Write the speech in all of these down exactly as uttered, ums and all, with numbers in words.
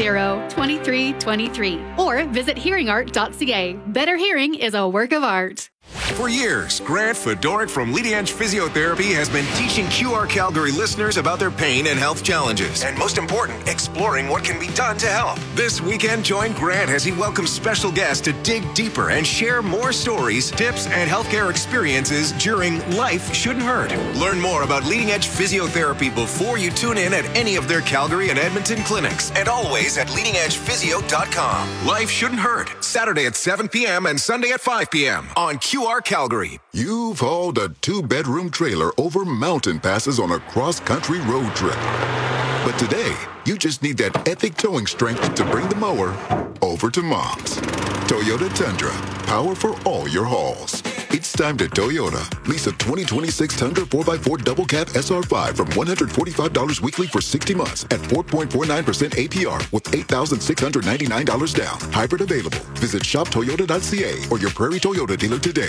zero, two three two three or visit hearing art dot c a. Better hearing is a work of art. For years, Grant Fedoruk from Leading Edge Physiotherapy has been teaching Q R Calgary listeners about their pain and health challenges. And most important, exploring what can be done to help. This weekend, join Grant as he welcomes special guests to dig deeper and share more stories, tips, and healthcare experiences during Life Shouldn't Hurt. Learn more about Leading Edge Physiotherapy before you tune in at any of their Calgary and Edmonton clinics. And always at leading edge physio dot com. Life Shouldn't Hurt, Saturday at seven p.m. and Sunday at five p.m. on Q R Calgary. You've hauled a two-bedroom trailer over mountain passes on a cross-country road trip. But today, you just need that epic towing strength to bring the mower over to Mom's. Toyota Tundra, power for all your hauls. It's time to Toyota. Lease a twenty twenty-six Tundra four by four Double Cab S R five from one hundred forty-five dollars weekly for sixty months at four point four nine percent A P R with eight thousand six hundred ninety-nine dollars down. Hybrid available. Visit shop toyota dot c a or your Prairie Toyota dealer today.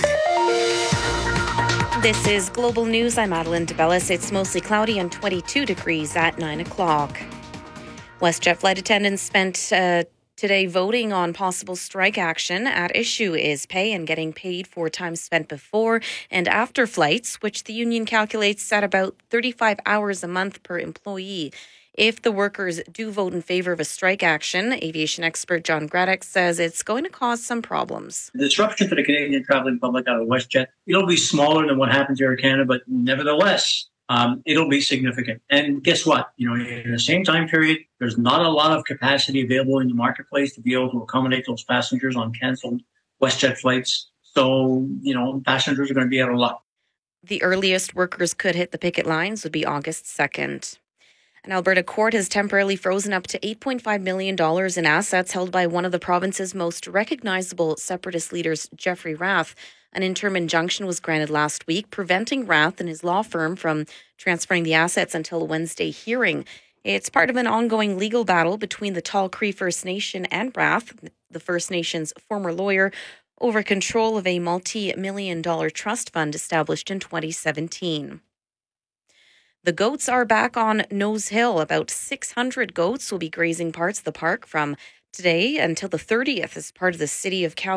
This is Global News. I'm Madeline DeBellis. It's mostly cloudy and twenty-two degrees at nine o'clock. WestJet flight attendants spent uh, today voting on possible strike action. At issue is pay and getting paid for time spent before and after flights, which the union calculates at about thirty-five hours a month per employee. If the workers do vote in favor of a strike action, aviation expert John Graddick says it's going to cause some problems. The disruption to the Canadian traveling public out of WestJet, it'll be smaller than what happens here in Canada, but nevertheless, um, it'll be significant. And guess what? You know, in the same time period, there's not a lot of capacity available in the marketplace to be able to accommodate those passengers on canceled WestJet flights. So, you know, passengers are going to be out of luck. The earliest workers could hit the picket lines would be August second. An Alberta court has temporarily frozen up to eight point five million dollars in assets held by one of the province's most recognizable separatist leaders, Jeffrey Rath. An interim injunction was granted last week, preventing Rath and his law firm from transferring the assets until a Wednesday hearing. It's part of an ongoing legal battle between the Tall Cree First Nation and Rath, the First Nation's former lawyer, over control of a multi-million dollar trust fund established in twenty seventeen. The goats are back on Nose Hill. About six hundred goats will be grazing parts of the park from today until the thirtieth as part of the City of Calgary